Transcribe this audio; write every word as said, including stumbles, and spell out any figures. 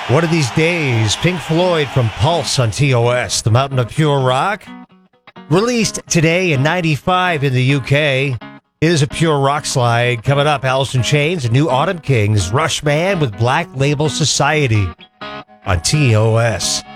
One of these days, Pink Floyd from Pulse on T O S, the Mountain of Pure Rock. Released today in ninety-five in the U K. Is a pure rock slide. Coming up, Alice in Chains and New Autumn Kings, Rush Man with Black Label Society on T O S.